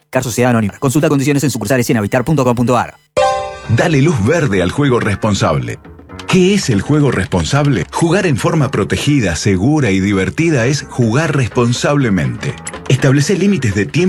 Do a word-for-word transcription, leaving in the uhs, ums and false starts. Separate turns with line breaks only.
Car Sociedad Anónima. Consulta condiciones en sucursales y en habitar punto com punto ar.
Dale luz verde al juego responsable. ¿Qué es el juego responsable? Jugar en forma protegida, segura y divertida es jugar responsablemente. Establece límites de tiempo